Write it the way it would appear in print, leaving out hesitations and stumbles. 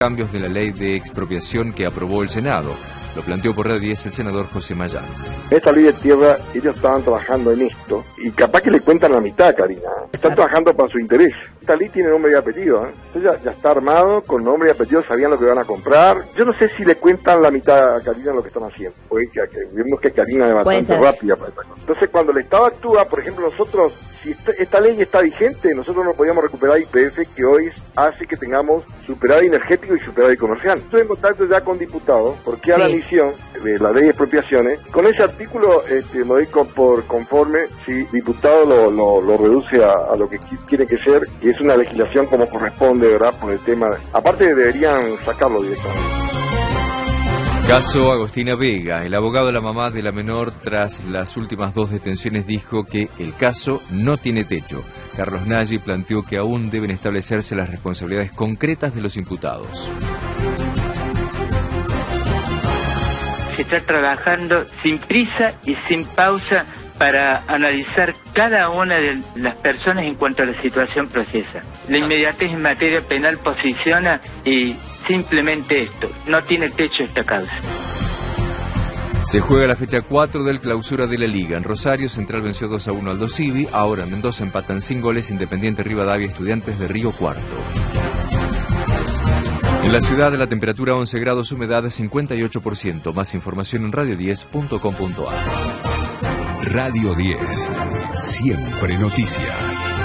cambios de la ley de expropiación que aprobó el Senado. Lo planteó por Radio 10 el senador José Mayans. Esta ley de tierra, ellos estaban trabajando en esto, y capaz que le cuentan la mitad, Karina. Están trabajando para su interés. Esta ley tiene nombre y apellido, ¿eh? Entonces ya está armado, con nombre y apellido, sabían lo que van a comprar. Yo no sé si le cuentan la mitad a Karina lo que están haciendo, porque vemos que Karina es bastante rápida para esta cosa. Entonces cuando el Estado actúa, por ejemplo, nosotros, si esta ley está vigente, nosotros no podíamos recuperar IPF, que hoy hace que tengamos superávit energético y superávit comercial. Estoy en contacto ya con diputados, porque a la misión de la ley de expropiaciones, con ese artículo me doy por conforme si diputado lo reduce a lo que tiene que ser, que es una legislación como corresponde, ¿verdad? Por el tema. Aparte deberían sacarlo directamente. Caso Agostina Vega. El abogado de la mamá de la menor, tras las últimas 2 detenciones, dijo que el caso no tiene techo. Carlos Nagy planteó que aún deben establecerse las responsabilidades concretas de los imputados. Se está trabajando sin prisa y sin pausa para analizar cada una de las personas en cuanto a la situación procesa. La inmediatez en materia penal posiciona y simplemente esto, no tiene techo esta causa. Se juega la fecha 4 del clausura de la Liga. En Rosario, Central venció 2-1 al Dosivi. Ahora en Mendoza empatan sin goles Independiente, Rivadavia, Estudiantes de Río Cuarto. En la ciudad, la temperatura 11 grados, humedad 58%. Más información en radio10.com.ar. Radio 10. Siempre noticias.